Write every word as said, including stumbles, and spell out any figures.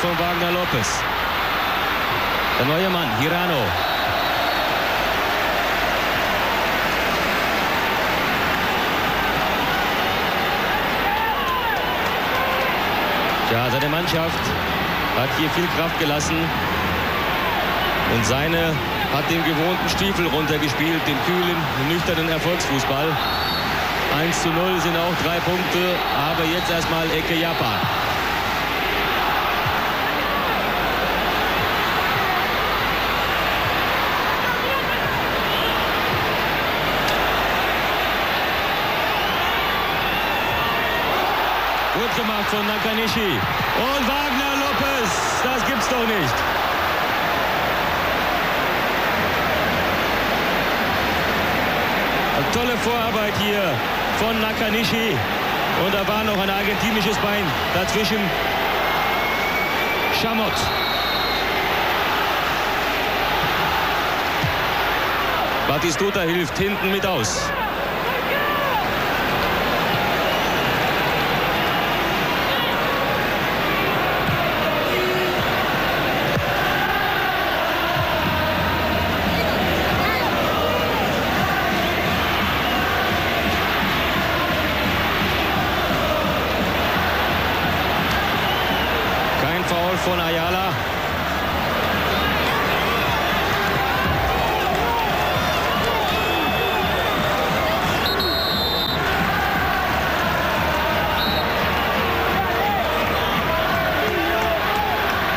von Wagner Lopez. Der neue Mann, Hirano. Ja, seine Mannschaft hat hier viel Kraft gelassen. Und seine hat den gewohnten Stiefel runtergespielt, den kühlen, nüchternen Erfolgsfußball. eins zu null sind auch drei Punkte, aber jetzt erstmal Ecke Japan. Gut gemacht von Nakanishi. Und Wagner Lopez, das gibt's doch nicht. Eine tolle Vorarbeit hier von Nakanishi. Und da war noch ein argentinisches Bein dazwischen. Chamot. Batistuta hilft hinten mit aus. Foul von Ayala.